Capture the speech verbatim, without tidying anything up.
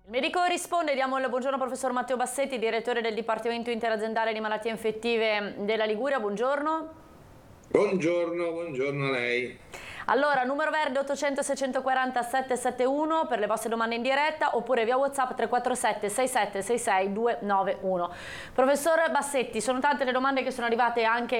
Il medico risponde, diamo il buongiorno al professor Matteo Bassetti, direttore del Dipartimento Interaziendale di Malattie Infettive della Liguria. Buongiorno. Buongiorno, buongiorno a lei. Allora, numero verde ottocento seicentoquaranta settecentosettantuno per le vostre domande in diretta, oppure via WhatsApp tre quattro sette sei sette sei sei due nove uno. Professor Bassetti, sono tante le domande che sono arrivate anche